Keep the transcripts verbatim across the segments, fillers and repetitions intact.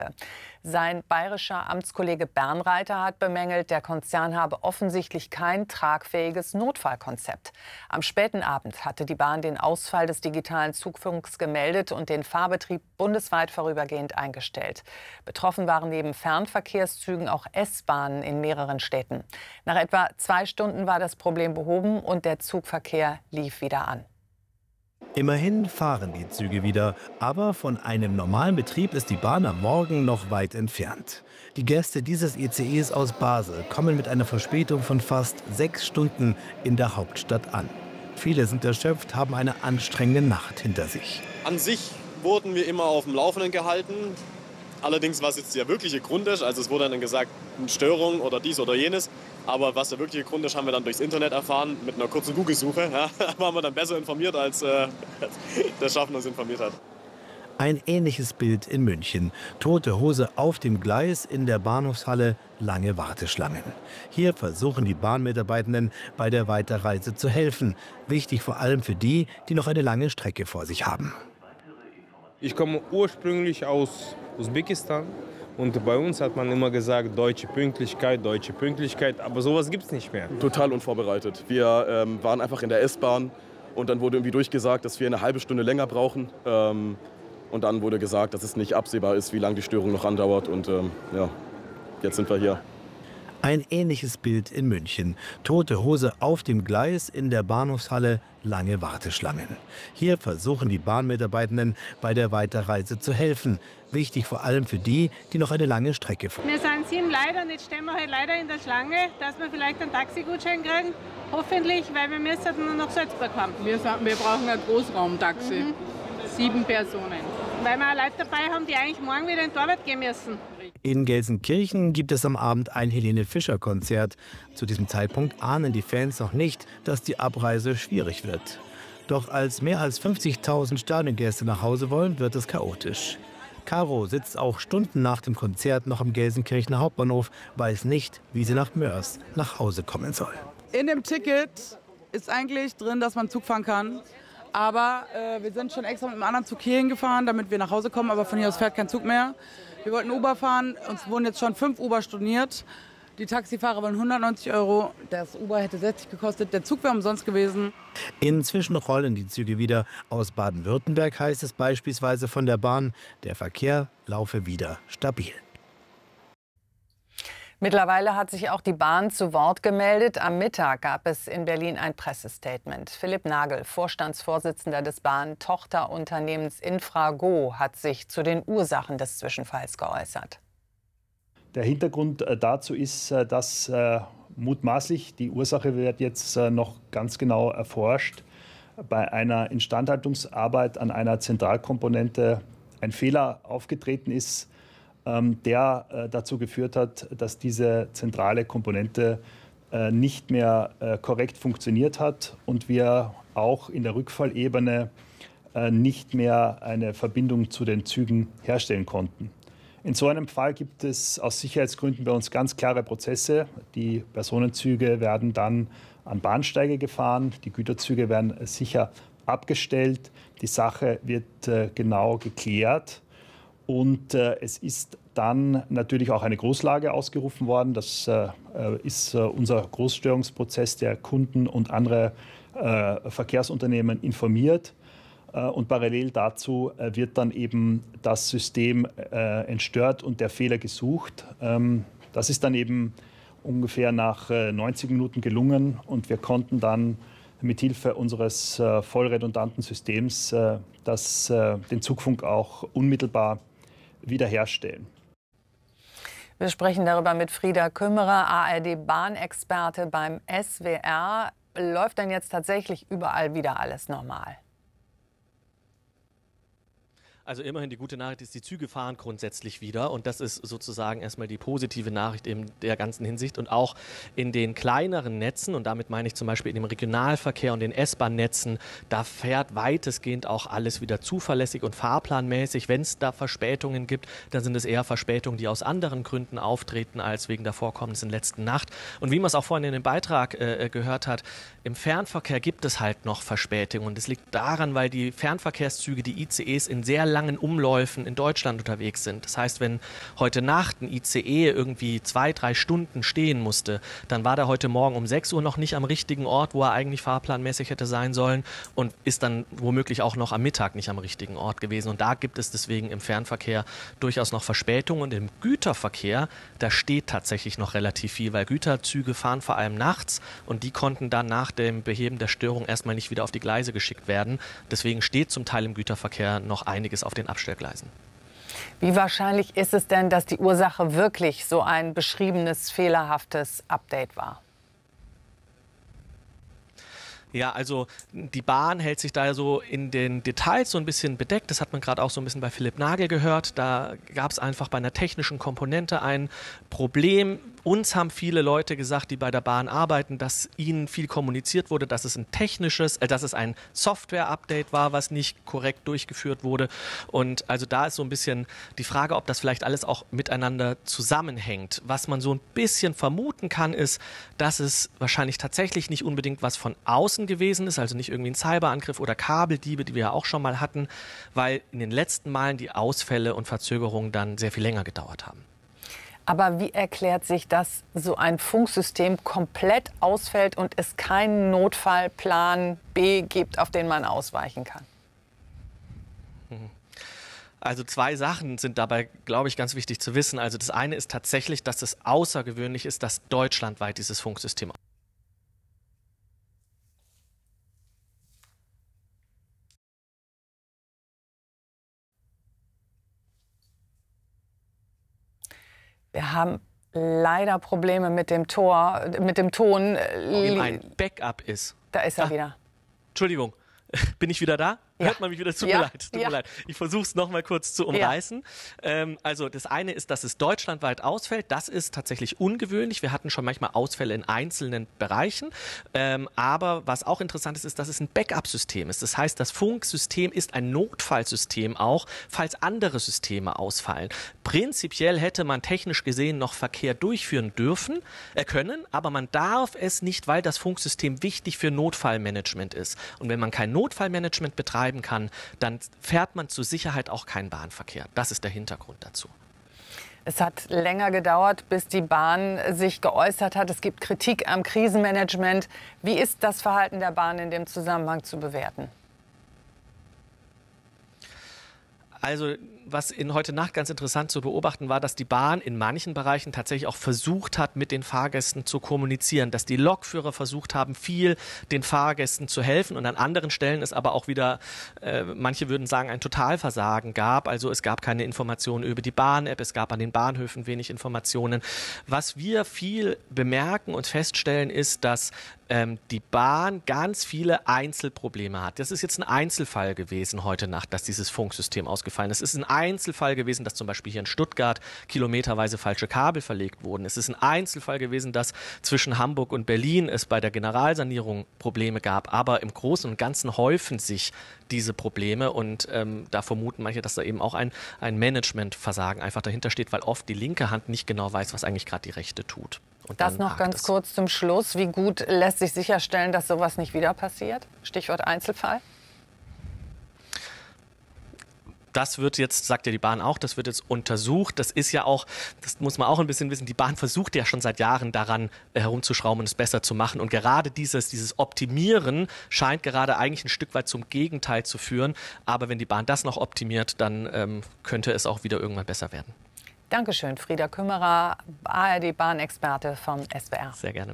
Sein bayerischer Amtskollege Bernreiter hat bemängelt, der Konzern habe offensichtlich kein tragfähiges Notfallkonzept. Am späten Abend hatte die Bahn den Ausfall des digitalen Zugfunks gemeldet und den Fahrbetrieb bundesweit vorübergehend eingestellt. Betroffen waren neben Fernverkehrszügen auch S-Bahnen in mehreren Städten. Nach etwa zwei Stunden war das Problem behoben und der Zugverkehr lief wieder an. Immerhin fahren die Züge wieder, aber von einem normalen Betrieb ist die Bahn am Morgen noch weit entfernt. Die Gäste dieses I C Es aus Basel kommen mit einer Verspätung von fast sechs Stunden in der Hauptstadt an. Viele sind erschöpft, haben eine anstrengende Nacht hinter sich. An sich wurden wir immer auf dem Laufenden gehalten. Allerdings, was jetzt der wirkliche Grund ist, also es wurde dann gesagt, eine Störung oder dies oder jenes. Aber was der wirkliche Grund ist, haben wir dann durchs Internet erfahren, mit einer kurzen Google-Suche. Ja, waren wir dann besser informiert, als äh, der Schaffner uns informiert hat. Ein ähnliches Bild in München. Tote Hose auf dem Gleis, in der Bahnhofshalle lange Warteschlangen. Hier versuchen die Bahnmitarbeitenden bei der Weiterreise zu helfen. Wichtig vor allem für die, die noch eine lange Strecke vor sich haben. Ich komme ursprünglich aus Usbekistan und bei uns hat man immer gesagt, deutsche Pünktlichkeit, deutsche Pünktlichkeit, aber sowas gibt es nicht mehr. Total unvorbereitet. Wir ähm, waren einfach in der S-Bahn und dann wurde irgendwie durchgesagt, dass wir eine halbe Stunde länger brauchen. Ähm, und dann wurde gesagt, dass es nicht absehbar ist, wie lange die Störung noch andauert und ähm, ja, jetzt sind wir hier. Ein ähnliches Bild in München. Tote Hose auf dem Gleis, in der Bahnhofshalle lange Warteschlangen. Hier versuchen die Bahnmitarbeitenden bei der Weiterreise zu helfen. Wichtig vor allem für die, die noch eine lange Strecke vor. Wir sind sieben Leute und jetzt stehen wir halt leider in der Schlange, dass wir vielleicht einen Taxigutschein kriegen. Hoffentlich, weil wir müssen nur nach Salzburg kommen. Wir, wir brauchen ein Großraumtaxi. Mhm. Sieben Personen. Weil wir Leute dabei haben, die eigentlich morgen wieder in die Arbeit gehen müssen. In Gelsenkirchen gibt es am Abend ein Helene-Fischer-Konzert. Zu diesem Zeitpunkt ahnen die Fans noch nicht, dass die Abreise schwierig wird. Doch als mehr als fünfzigtausend Stadiongäste nach Hause wollen, wird es chaotisch. Caro sitzt auch Stunden nach dem Konzert noch am Gelsenkirchener Hauptbahnhof, weiß nicht, wie sie nach Moers nach Hause kommen soll. In dem Ticket ist eigentlich drin, dass man Zug fahren kann. Aber äh, wir sind schon extra mit einem anderen Zug hierhin gefahren, damit wir nach Hause kommen. Aber von hier aus fährt kein Zug mehr. Wir wollten Uber fahren, uns wurden jetzt schon fünf Uber storniert. Die Taxifahrer wollen hundertneunzig Euro, das Uber hätte sechzig gekostet, der Zug wäre umsonst gewesen. Inzwischen rollen die Züge wieder. Aus Baden-Württemberg heißt es beispielsweise von der Bahn, der Verkehr laufe wieder stabil. Mittlerweile hat sich auch die Bahn zu Wort gemeldet. Am Mittag gab es in Berlin ein Pressestatement. Philipp Nagel, Vorstandsvorsitzender des Bahn-Tochterunternehmens Infrago, hat sich zu den Ursachen des Zwischenfalls geäußert. Der Hintergrund dazu ist, dass äh, mutmaßlich, die Ursache wird jetzt äh, noch ganz genau erforscht, bei einer Instandhaltungsarbeit an einer Zentralkomponente ein Fehler aufgetreten ist, ähm, der äh, dazu geführt hat, dass diese zentrale Komponente äh, nicht mehr äh, korrekt funktioniert hat und wir auch in der Rückfallebene äh, nicht mehr eine Verbindung zu den Zügen herstellen konnten. In so einem Fall gibt es aus Sicherheitsgründen bei uns ganz klare Prozesse. Die Personenzüge werden dann an Bahnsteige gefahren, die Güterzüge werden sicher abgestellt, die Sache wird äh, genau geklärt und äh, es ist dann natürlich auch eine Großlage ausgerufen worden. Das äh, ist äh, unser Großstörungsprozess, der Kunden und andere äh, Verkehrsunternehmen informiert. Und parallel dazu wird dann eben das System äh, entstört und der Fehler gesucht. Ähm, das ist dann eben ungefähr nach äh, neunzig Minuten gelungen und wir konnten dann mit Hilfe unseres äh, vollredundanten Systems äh, das, äh, den Zugfunk auch unmittelbar wiederherstellen. Wir sprechen darüber mit Frieda Kümmerer, A R D-Bahnexperte beim S W R. Läuft denn jetzt tatsächlich überall wieder alles normal? Also immerhin die gute Nachricht ist, die Züge fahren grundsätzlich wieder und das ist sozusagen erstmal die positive Nachricht in der ganzen Hinsicht und auch in den kleineren Netzen und damit meine ich zum Beispiel in dem Regionalverkehr und den S-Bahn-Netzen, da fährt weitestgehend auch alles wieder zuverlässig und fahrplanmäßig. Wenn es da Verspätungen gibt, dann sind es eher Verspätungen, die aus anderen Gründen auftreten als wegen der Vorkommnisse in der letzten Nacht. Und wie man es auch vorhin in dem Beitrag äh, gehört hat, im Fernverkehr gibt es halt noch Verspätungen und es liegt daran, weil die Fernverkehrszüge, die I C Es in sehr langen Umläufen in Deutschland unterwegs sind. Das heißt, wenn heute Nacht ein I C E irgendwie zwei, drei Stunden stehen musste, dann war der heute Morgen um sechs Uhr noch nicht am richtigen Ort, wo er eigentlich fahrplanmäßig hätte sein sollen und ist dann womöglich auch noch am Mittag nicht am richtigen Ort gewesen. Und da gibt es deswegen im Fernverkehr durchaus noch Verspätungen. Und im Güterverkehr, da steht tatsächlich noch relativ viel, weil Güterzüge fahren vor allem nachts und die konnten dann nach dem Beheben der Störung erstmal nicht wieder auf die Gleise geschickt werden. Deswegen steht zum Teil im Güterverkehr noch einiges auf den Abstellgleisen. Wie wahrscheinlich ist es denn, dass die Ursache wirklich so ein beschriebenes, fehlerhaftes Update war? Ja, also die Bahn hält sich da so in den Details so ein bisschen bedeckt. Das hat man gerade auch so ein bisschen bei Philipp Nagel gehört. Da gab es einfach bei einer technischen Komponente ein Problem. Uns haben viele Leute gesagt, die bei der Bahn arbeiten, dass ihnen viel kommuniziert wurde, dass es ein technisches, äh, dass es ein Software-Update war, was nicht korrekt durchgeführt wurde. Und also da ist so ein bisschen die Frage, ob das vielleicht alles auch miteinander zusammenhängt. Was man so ein bisschen vermuten kann, ist, dass es wahrscheinlich tatsächlich nicht unbedingt was von außen gewesen ist, also nicht irgendwie ein Cyberangriff oder Kabeldiebe, die wir ja auch schon mal hatten, weil in den letzten Malen die Ausfälle und Verzögerungen dann sehr viel länger gedauert haben. Aber wie erklärt sich, dass so ein Funksystem komplett ausfällt und es keinen Notfallplan B gibt, auf den man ausweichen kann? Also zwei Sachen sind dabei, glaube ich, ganz wichtig zu wissen. Also das eine ist tatsächlich, dass es außergewöhnlich ist, dass deutschlandweit dieses Funksystem Wir haben leider Probleme mit dem Tor, mit dem Ton. Ob ein Backup ist. Da ist er ah, wieder. Entschuldigung, bin ich wieder da? Ja. Hört man mich wieder? Tut ja. mir leid. Tut ja. mir leid. Ich versuche es noch mal kurz zu umreißen. Ja. Ähm, also das eine ist, dass es deutschlandweit ausfällt. Das ist tatsächlich ungewöhnlich. Wir hatten schon manchmal Ausfälle in einzelnen Bereichen. Ähm, aber was auch interessant ist, ist, dass es ein Backup-System ist. Das heißt, das Funksystem ist ein Notfallsystem auch, falls andere Systeme ausfallen. Prinzipiell hätte man technisch gesehen noch Verkehr durchführen dürfen, äh, können, aber man darf es nicht, weil das Funksystem wichtig für Notfallmanagement ist. Und wenn man kein Notfallmanagement betreibt, kann, dann fährt man zur Sicherheit auch keinen Bahnverkehr. Das ist der Hintergrund dazu. Es hat länger gedauert, bis die Bahn sich geäußert hat. Es gibt Kritik am Krisenmanagement. Wie ist das Verhalten der Bahn in dem Zusammenhang zu bewerten? Also was in heute Nacht ganz interessant zu beobachten war, dass die Bahn in manchen Bereichen tatsächlich auch versucht hat, mit den Fahrgästen zu kommunizieren, dass die Lokführer versucht haben, viel den Fahrgästen zu helfen und an anderen Stellen es aber auch wieder, äh, manche würden sagen, ein Totalversagen gab. Also es gab keine Informationen über die Bahn-App, es gab an den Bahnhöfen wenig Informationen. Was wir viel bemerken und feststellen ist, dass ähm, die Bahn ganz viele Einzelprobleme hat. Das ist jetzt ein Einzelfall gewesen heute Nacht, dass dieses Funksystem ausgefallen ist. Es ist ein Einzelfall gewesen, dass zum Beispiel hier in Stuttgart kilometerweise falsche Kabel verlegt wurden. Es ist ein Einzelfall gewesen, dass zwischen Hamburg und Berlin es bei der Generalsanierung Probleme gab. Aber im Großen und Ganzen häufen sich diese Probleme und ähm, da vermuten manche, dass da eben auch ein, ein Managementversagen einfach dahinter steht, weil oft die linke Hand nicht genau weiß, was eigentlich gerade die rechte tut. Und das noch ganz es. kurz zum Schluss. Wie gut lässt sich sicherstellen, dass sowas nicht wieder passiert? Stichwort Einzelfall. Das wird jetzt, sagt ja die Bahn auch, das wird jetzt untersucht. Das ist ja auch, das muss man auch ein bisschen wissen, die Bahn versucht ja schon seit Jahren daran herumzuschrauben und es besser zu machen. Und gerade dieses, dieses Optimieren scheint gerade eigentlich ein Stück weit zum Gegenteil zu führen. Aber wenn die Bahn das noch optimiert, dann ähm, könnte es auch wieder irgendwann besser werden. Dankeschön, Frieda Kümmerer, A R D-Bahnexperte vom S W R. Sehr gerne.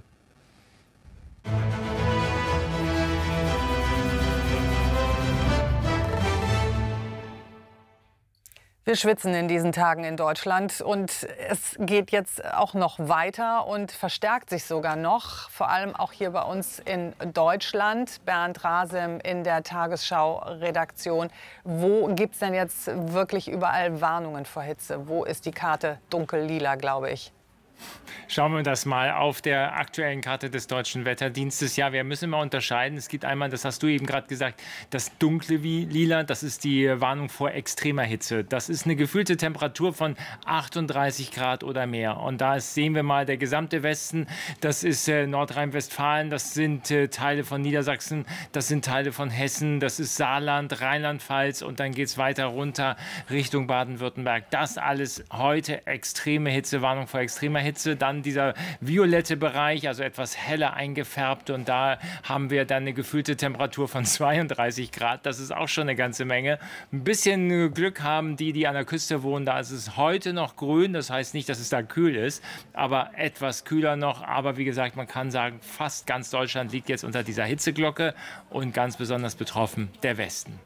Wir schwitzen in diesen Tagen in Deutschland und es geht jetzt auch noch weiter und verstärkt sich sogar noch, vor allem auch hier bei uns in Deutschland. Bernd Rasem in der Tagesschau-Redaktion. Wo gibt es denn jetzt wirklich überall Warnungen vor Hitze? Wo ist die Karte dunkel-lila, glaube ich? Schauen wir das mal auf der aktuellen Karte des Deutschen Wetterdienstes. Ja, wir müssen immer unterscheiden. Es gibt einmal, das hast du eben gerade gesagt, das dunkle Lila, das ist die Warnung vor extremer Hitze. Das ist eine gefühlte Temperatur von achtunddreißig Grad oder mehr. Und da sehen wir mal der gesamte Westen, das ist äh, Nordrhein-Westfalen, das sind äh, Teile von Niedersachsen, das sind Teile von Hessen, das ist Saarland, Rheinland-Pfalz und dann geht es weiter runter Richtung Baden-Württemberg. Das alles heute extreme Hitze, Warnung vor extremer Hitze. Dann dieser violette Bereich, also etwas heller eingefärbt und da haben wir dann eine gefühlte Temperatur von zweiunddreißig Grad. Das ist auch schon eine ganze Menge. Ein bisschen Glück haben die, die an der Küste wohnen. Da ist es heute noch grün, das heißt nicht, dass es da kühl ist, aber etwas kühler noch. Aber wie gesagt, man kann sagen, fast ganz Deutschland liegt jetzt unter dieser Hitzeglocke und ganz besonders betroffen der Westen.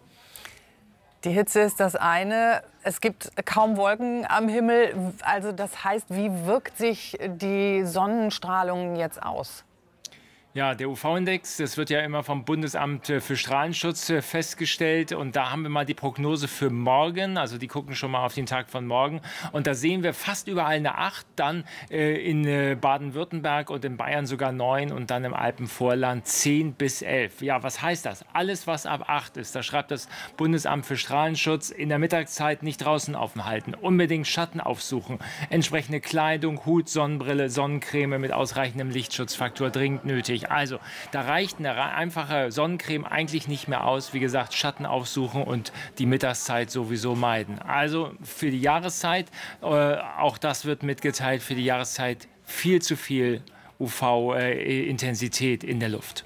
Die Hitze ist das eine. Es gibt kaum Wolken am Himmel. Also das heißt, wie wirkt sich die Sonnenstrahlung jetzt aus? Ja, der U V-Index, das wird ja immer vom Bundesamt für Strahlenschutz festgestellt. Und da haben wir mal die Prognose für morgen. Also die gucken schon mal auf den Tag von morgen. Und da sehen wir fast überall eine acht. Dann äh, in äh, Baden-Württemberg und in Bayern sogar neun. Und dann im Alpenvorland zehn bis elf. Ja, was heißt das? Alles, was ab acht ist, da schreibt das Bundesamt für Strahlenschutz, in der Mittagszeit nicht draußen aufhalten. Unbedingt Schatten aufsuchen. Entsprechende Kleidung, Hut, Sonnenbrille, Sonnencreme mit ausreichendem Lichtschutzfaktor dringend nötig. Also, da reicht eine einfache Sonnencreme eigentlich nicht mehr aus. Wie gesagt, Schatten aufsuchen und die Mittagszeit sowieso meiden. Also für die Jahreszeit, äh, auch das wird mitgeteilt, für die Jahreszeit viel zu viel U V-Intensität in der Luft.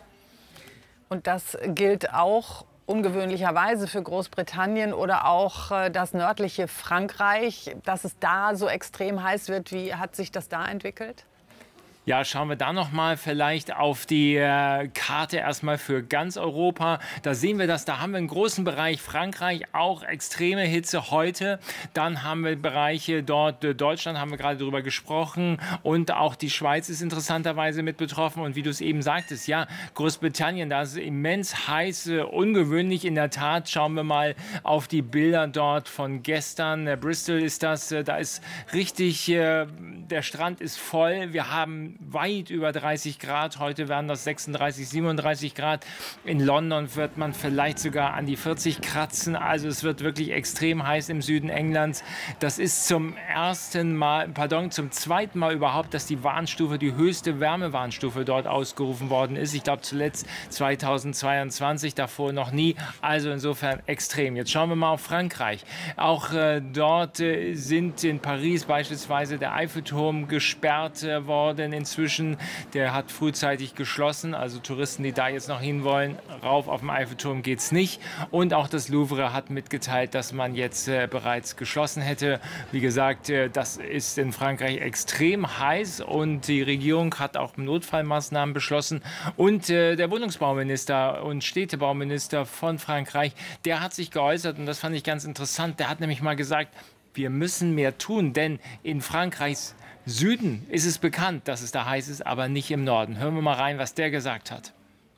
Und das gilt auch ungewöhnlicherweise für Großbritannien oder auch äh, das nördliche Frankreich, dass es da so extrem heiß wird. Wie hat sich das da entwickelt? Ja, schauen wir da noch mal vielleicht auf die äh, Karte erstmal für ganz Europa. Da sehen wir das, da haben wir einen großen Bereich Frankreich, auch extreme Hitze heute. Dann haben wir Bereiche dort, äh, Deutschland haben wir gerade drüber gesprochen und auch die Schweiz ist interessanterweise mit betroffen. Und wie du es eben sagtest, ja, Großbritannien, da ist es immens heiß, äh, ungewöhnlich in der Tat. Schauen wir mal auf die Bilder dort von gestern. Äh, Bristol ist das, äh, da ist richtig, äh, der Strand ist voll. Wir haben weit über dreißig Grad. Heute werden das sechsunddreißig, siebenunddreißig Grad. In London wird man vielleicht sogar an die vierzig kratzen. Also es wird wirklich extrem heiß im Süden Englands. Das ist zum ersten Mal, pardon, zum zweiten Mal überhaupt, dass die Warnstufe, die höchste Wärmewarnstufe dort ausgerufen worden ist. Ich glaube zuletzt zweitausendzweiundzwanzig, davor noch nie. Also insofern extrem. Jetzt schauen wir mal auf Frankreich. Auch äh, dort äh, sind in Paris beispielsweise der Eiffelturm gesperrt äh, worden. In Inzwischen, der hat frühzeitig geschlossen, also Touristen, die da jetzt noch hinwollen, rauf auf den Eiffelturm geht es nicht. Und auch das Louvre hat mitgeteilt, dass man jetzt äh, bereits geschlossen hätte. Wie gesagt, äh, das ist in Frankreich extrem heiß und die Regierung hat auch Notfallmaßnahmen beschlossen. Und äh, der Wohnungsbauminister und Städtebauminister von Frankreich, der hat sich geäußert und das fand ich ganz interessant. Der hat nämlich mal gesagt, wir müssen mehr tun, denn in Frankreichs Süden ist es bekannt, dass es da heiß ist, aber nicht im Norden. Hören wir mal rein, was der gesagt hat.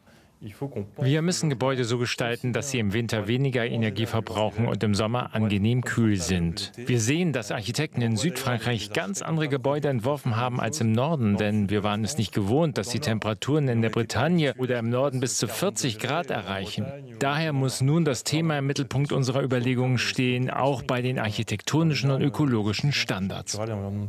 Wir müssen Gebäude so gestalten, dass sie im Winter weniger Energie verbrauchen und im Sommer angenehm kühl sind. Wir sehen, dass Architekten in Südfrankreich ganz andere Gebäude entworfen haben als im Norden, denn wir waren es nicht gewohnt, dass die Temperaturen in der Bretagne oder im Norden bis zu vierzig Grad erreichen. Daher muss nun das Thema im Mittelpunkt unserer Überlegungen stehen, auch bei den architektonischen und ökologischen Standards.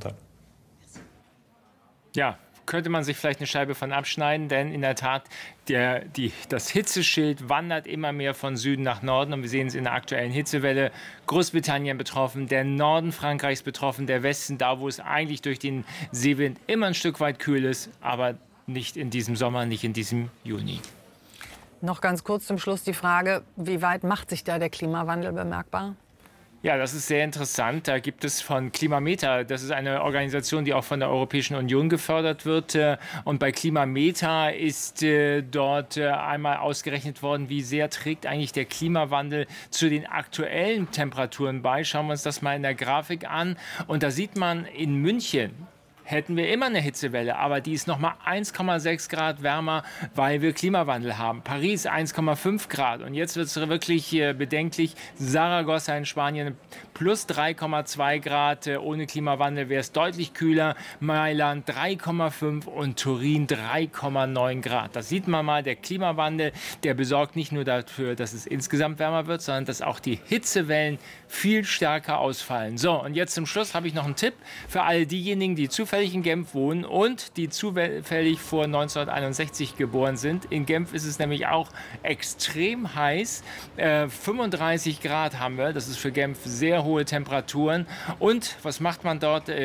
Ja, könnte man sich vielleicht eine Scheibe von abschneiden, denn in der Tat, der, die, das Hitzeschild wandert immer mehr von Süden nach Norden und wir sehen es in der aktuellen Hitzewelle. Großbritannien betroffen, der Norden Frankreichs betroffen, der Westen, da wo es eigentlich durch den Seewind immer ein Stück weit kühl ist, aber nicht in diesem Sommer, nicht in diesem Juni. Noch ganz kurz zum Schluss die Frage, wie weit macht sich da der Klimawandel bemerkbar? Ja, das ist sehr interessant. Da gibt es von Klimameter, das ist eine Organisation, die auch von der Europäischen Union gefördert wird. Und bei Klimameter ist dort einmal ausgerechnet worden, wie sehr trägt eigentlich der Klimawandel zu den aktuellen Temperaturen bei. Schauen wir uns das mal in der Grafik an. Und da sieht man in München, hätten wir immer eine Hitzewelle, aber die ist noch mal eins Komma sechs Grad wärmer, weil wir Klimawandel haben. Paris eins Komma fünf Grad und jetzt wird es wirklich äh, bedenklich. Saragossa in Spanien plus drei Komma zwei Grad, äh, ohne Klimawandel wäre es deutlich kühler. Mailand drei Komma fünf und Turin drei Komma neun Grad. Das sieht man mal, der Klimawandel, der besorgt nicht nur dafür, dass es insgesamt wärmer wird, sondern dass auch die Hitzewellen viel stärker ausfallen. So, und jetzt zum Schluss habe ich noch einen Tipp für all diejenigen, die zufällig in Genf wohnen und die zufällig vor neunzehnhunderteinundsechzig geboren sind. In Genf ist es nämlich auch extrem heiß. Äh, fünfunddreißig Grad haben wir. Das ist für Genf sehr hohe Temperaturen. Und was macht man dort?